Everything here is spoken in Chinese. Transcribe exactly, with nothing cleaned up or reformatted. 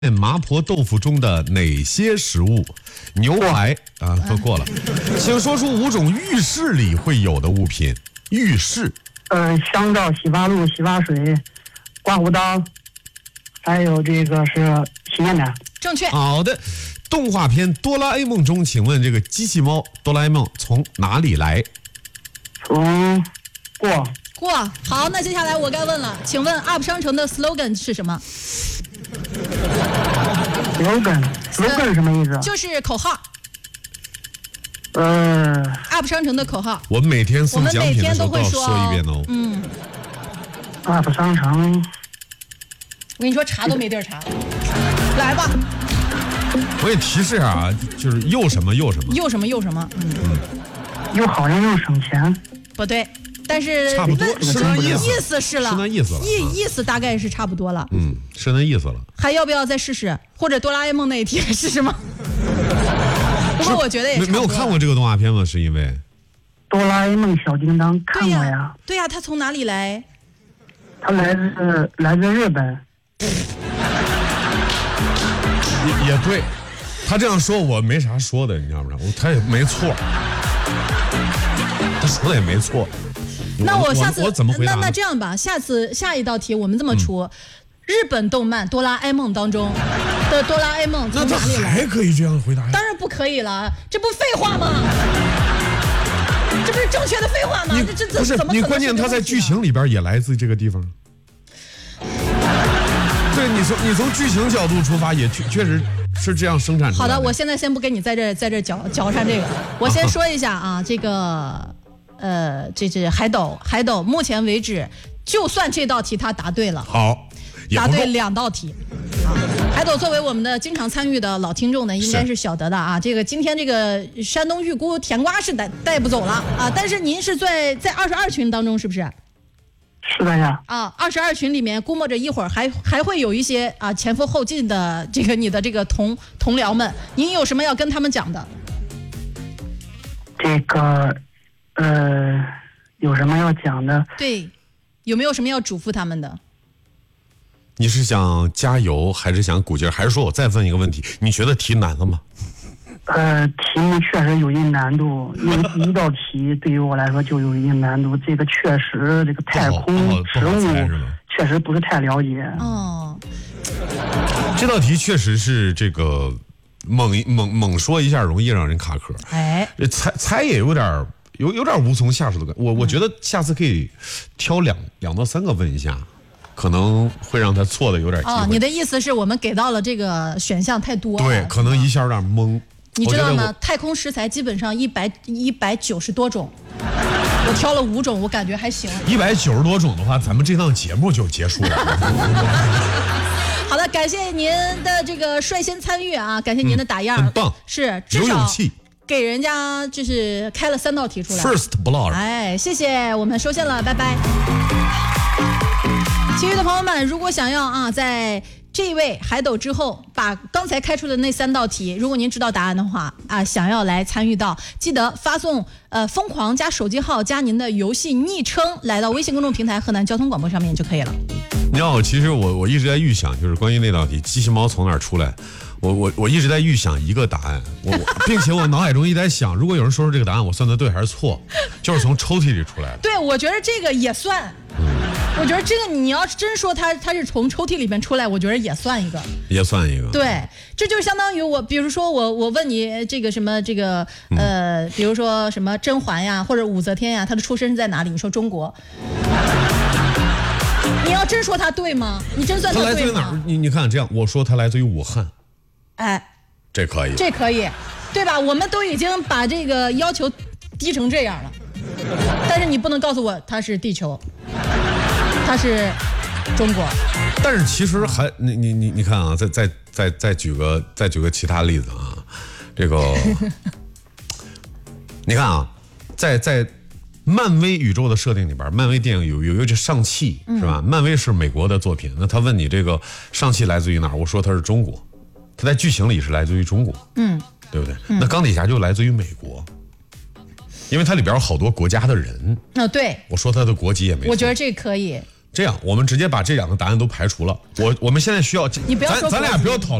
麻婆豆腐中的哪些食物？牛排啊，都过了。请说出五种浴室里会有的物品。浴室， 呃，香皂、洗发露、洗发水、刮胡刀，还有这个是洗面奶。 正确。 好的。动画片《哆啦 A 梦》中，请问这个机器猫哆啦 A 梦从哪里来？ 从过过。好，那接下来我该问了，请问 U P 商城的 slogan 是什么 slogan slogan 是什么意思？ 就是口号。 呃 ，U P 商城的口号。 我们每天送奖品的时候都要说说一遍哦。 嗯 ，U P 商城， 我跟你说，查都没地儿查。来吧。 我给提示啊，就是又什么又什么， 又什么又什么，嗯， 又好像又省钱， 不对，但是差不多是那意思， 意思是了， 是那意思了， 意意思大概是差不多了， 嗯，是那意思了。 还要不要再试试？或者哆啦 A 梦那一题试试吗？不过我觉得也没没有看过这个动画片吗？是因为哆啦 A 梦小叮当看过呀？ 对呀，他从哪里来？ 他来自来自日本。 也也对，他这样说我没啥说的，你知道不知道？他也没错，他说的也没错。 那我下次我, 我, 我怎么回答？ 那那这样吧，下次下一道题我们这么出：嗯、日本动漫《哆啦 A 梦》当中的哆啦 A 梦从哪里来？ 那还可以这样回答呀？ 当然不可以了，这不废话吗？这不是正确的废话吗？这这不是怎么可能是你关键他在剧情里边也来自这个地方。对，你从你从剧情角度出发，也确确实是这样生产出来的。 好的，我现在先不跟你在这在这搅搅上这个，我先说一下啊，这个呃，这这海斗海斗，目前为止，就算这道题他答对了， 好， 答对两道题。啊，海斗作为我们的经常参与的老听众呢，应该是晓得的啊。这个今天这个山东预估甜瓜是带带不走了啊，但是您是在在二十二群当中是不是？ 是的呀。 啊，二十二群里面估摸着一会儿还还会有一些啊前赴后继的这个你的这个同同僚们，您有什么要跟他们讲的？ 这个呃，有什么要讲的？ 对，有没有什么要嘱咐他们的？ 你是想加油，还是想鼓劲儿，还是说我再问一个问题？你觉得题难了吗？ 呃，题目确实有一定难度，因为第一道题对于我来说就有一定难度。这个确实，这个太空生物确实不是太了解。 哦， 这道题确实是这个猛猛猛说一下容易让人卡壳。 哎， 猜猜也有点有有点无从下手的感觉。我我觉得下次可以挑两两到三个问一下。可能会让他错的有点机会。 哦，你的意思是我们给到了这个选项太多了？ 对，可能一下有点懵。 你知道吗？太空食材基本上一百一百九十多种，我挑了五种，我感觉还行。 一百九十多种的话，咱们这档节目就结束了。 好的，感谢您的这个率先参与啊，感谢您的打样， 嗯、很棒， 是至少有勇气。 给人家就是开了三道题出来 ，First blood。 哎，谢谢，我们收线了，拜拜。其余的朋友们，如果想要啊，在这一位海斗之后，把刚才开出的那三道题，如果您知道答案的话啊，想要来参与到，记得发送呃疯狂加手机号加您的游戏昵称来到微信公众平台河南交通广播上面就可以了。 你知道，其实我我一直在预想，就是关于那道题，机器猫从哪儿出来？我我我一直在预想一个答案，我我并且我脑海中一直在想，如果有人说出这个答案，我算得对还是错？就是从抽屉里出来的。 对，我觉得这个也算。嗯，我觉得这个你要真说它它是从抽屉里面出来，我觉得也算一个。也算一个。 对，这就是相当于我，比如说我我问你这个什么这个呃，比如说什么甄嬛呀，或者武则天呀，她的出身是在哪里？你说中国。你要真说它对吗？你真算它对吗？ 它来自于哪儿？你你看这样，我说它来自于武汉。 哎， 这可以， 这可以，对吧？我们都已经把这个要求低成这样了，但是你不能告诉我它是地球，它是中国。 但是其实还你你你你看啊，再再再再举个再举个其他例子啊，这个你看啊，在在漫威宇宙的设定里边，漫威电影有有有这上汽是吧？嗯、漫威是美国的作品，那他问你这个上汽来自于哪儿？我说它是中国。它在剧情里是来自于中国，嗯，对不对？嗯、那钢铁侠就来自于美国，因为它里边有好多国家的人。 哦，对， 我说它的国籍也没错。 我觉得这可以。 这样我们直接把这两个答案都排除了。我我们现在需要， 你不要说咱咱俩不要讨论。